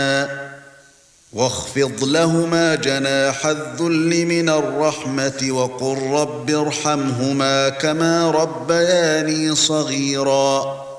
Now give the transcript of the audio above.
واخفض لهما جناح الذل من الرحمة وقل رب ارحمهما كما ربياني صغيرا